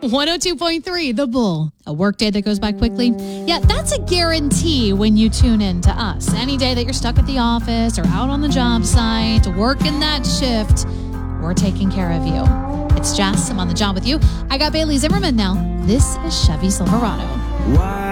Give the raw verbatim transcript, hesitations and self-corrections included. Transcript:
one oh two point three, The Bull. A workday that goes by quickly? Yeah, that's a guarantee when you tune in to us. Any day that you're stuck at the office or out on the job site, working that shift, we're taking care of you. It's Jess. I'm on the job with you. I got Bailey Zimmerman now. This is Chevy Silverado. Why?